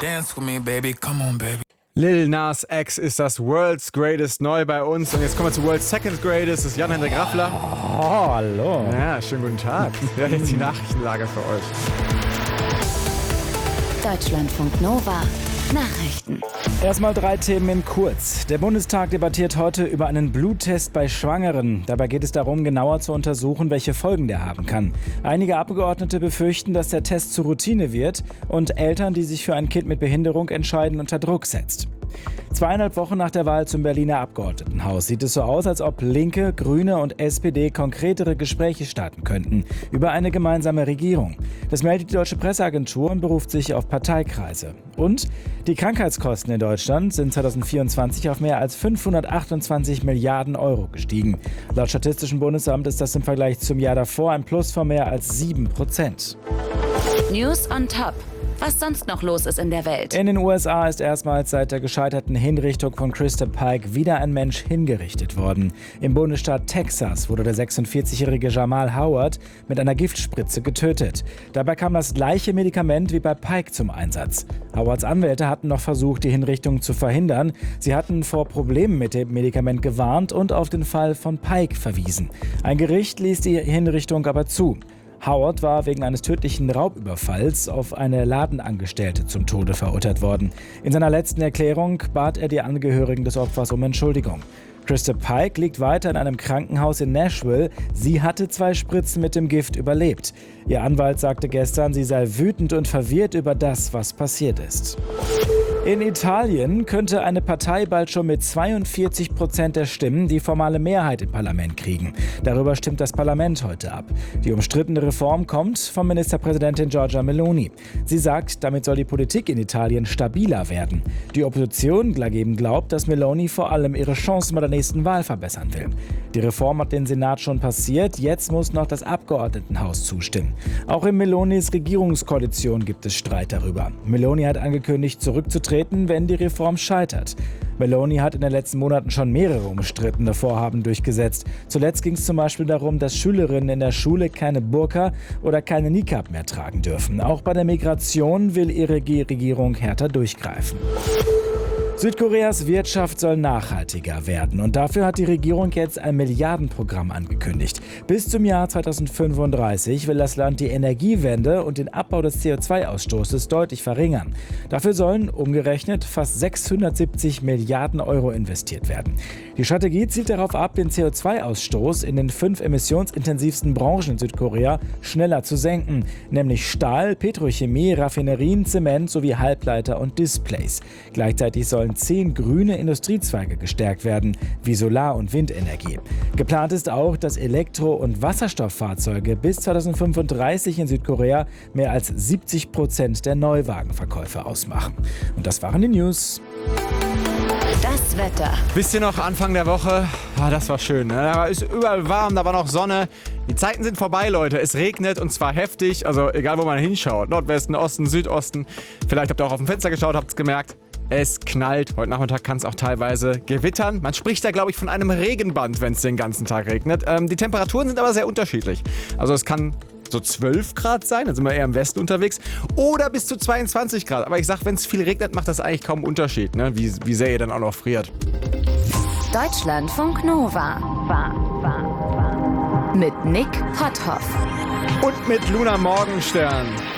Dance with me, baby, come on, baby. Lil Nas X ist das World's Greatest neu bei uns. Und jetzt kommen wir zu World's Second Greatest. Das ist Jan-Hendrik Raffler. Oh, hallo. Ja, schönen guten Tag. Ja, jetzt die Nachrichtenlage für euch. Deutschlandfunk Nova. Nachrichten. Erstmal 3 Themen in kurz. Der Bundestag debattiert heute über einen Bluttest bei Schwangeren. Dabei geht es darum, genauer zu untersuchen, welche Folgen der haben kann. Einige Abgeordnete befürchten, dass der Test zur Routine wird und Eltern, die sich für ein Kind mit Behinderung entscheiden, unter Druck setzt. 2,5 Wochen nach der Wahl zum Berliner Abgeordnetenhaus sieht es so aus, als ob Linke, Grüne und SPD konkretere Gespräche starten könnten über eine gemeinsame Regierung. Das meldet die Deutsche Presseagentur und beruft sich auf Parteikreise. Und die Krankheitskosten in Deutschland sind 2024 auf mehr als 528 Milliarden Euro gestiegen. Laut Statistischem Bundesamt ist das im Vergleich zum Jahr davor ein Plus von mehr als 7%. News on Top. Was sonst noch los ist in der Welt. In den USA ist erstmals seit der gescheiterten Hinrichtung von Christa Pike wieder ein Mensch hingerichtet worden. Im Bundesstaat Texas wurde der 46-jährige Jamal Howard mit einer Giftspritze getötet. Dabei kam das gleiche Medikament wie bei Pike zum Einsatz. Howards Anwälte hatten noch versucht, die Hinrichtung zu verhindern. Sie hatten vor Problemen mit dem Medikament gewarnt und auf den Fall von Pike verwiesen. Ein Gericht ließ die Hinrichtung aber zu. Howard war wegen eines tödlichen Raubüberfalls auf eine Ladenangestellte zum Tode verurteilt worden. In seiner letzten Erklärung bat er die Angehörigen des Opfers um Entschuldigung. Christa Pike liegt weiter in einem Krankenhaus in Nashville. Sie hatte 2 Spritzen mit dem Gift überlebt. Ihr Anwalt sagte gestern, sie sei wütend und verwirrt über das, was passiert ist. In Italien könnte eine Partei bald schon mit 42% der Stimmen die formale Mehrheit im Parlament kriegen. Darüber stimmt das Parlament heute ab. Die umstrittene Reform kommt von Ministerpräsidentin Giorgia Meloni. Sie sagt, damit soll die Politik in Italien stabiler werden. Die Opposition dagegen glaubt, dass Meloni vor allem ihre Chancen bei der nächsten Wahl verbessern will. Die Reform hat den Senat schon passiert, jetzt muss noch das Abgeordnetenhaus zustimmen. Auch in Melonis Regierungskoalition gibt es Streit darüber. Meloni hat angekündigt, zurückzutreten, wenn die Reform scheitert. Meloni hat in den letzten Monaten schon mehrere umstrittene Vorhaben durchgesetzt. Zuletzt ging es zum Beispiel darum, dass Schülerinnen in der Schule keine Burka oder keine Niqab mehr tragen dürfen. Auch bei der Migration will ihre Regierung härter durchgreifen. Südkoreas Wirtschaft soll nachhaltiger werden und dafür hat die Regierung jetzt ein Milliardenprogramm angekündigt. Bis zum Jahr 2035 will das Land die Energiewende und den Abbau des CO2-Ausstoßes deutlich verringern. Dafür sollen umgerechnet fast 670 Milliarden Euro investiert werden. Die Strategie zielt darauf ab, den CO2-Ausstoß in den 5 emissionsintensivsten Branchen in Südkorea schneller zu senken, nämlich Stahl, Petrochemie, Raffinerien, Zement sowie Halbleiter und Displays. Gleichzeitig sollen 10 grüne Industriezweige gestärkt werden, wie Solar- und Windenergie. Geplant ist auch, dass Elektro- und Wasserstofffahrzeuge bis 2035 in Südkorea mehr als 70% der Neuwagenverkäufe ausmachen. Und das waren die News. Das Wetter. Wisst ihr noch, Anfang der Woche? Das war schön. Ne? Da ist überall warm, da war noch Sonne. Die Zeiten sind vorbei, Leute. Es regnet und zwar heftig. Also egal, wo man hinschaut. Nordwesten, Osten, Südosten. Vielleicht habt ihr auch auf dem Fenster geschaut, habt es gemerkt. Es knallt. Heute Nachmittag kann es auch teilweise gewittern. Man spricht da, glaube ich, von einem Regenband, wenn es den ganzen Tag regnet. Die Temperaturen sind aber sehr unterschiedlich. Also es kann so 12 Grad sein, dann sind wir eher im Westen unterwegs. Oder bis zu 22 Grad. Aber ich sag, wenn es viel regnet, macht das eigentlich kaum einen Unterschied, ne? Wie sehr ihr dann auch noch friert. Deutschlandfunk Nova. Mit Nick Potthoff. Und mit Luna Morgenstern.